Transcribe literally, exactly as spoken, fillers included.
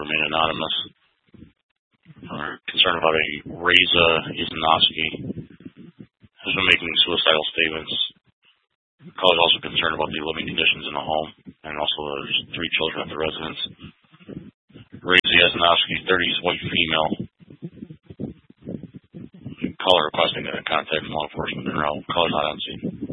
remain anonymous. We're concerned about a Reza Izanowski who's been making suicidal statements. The caller is also concerned about the living conditions in the home, and also there's three children at the residence. Reza Izanowski, thirties, white female. Caller requesting a contact from law enforcement. Caller not on scene.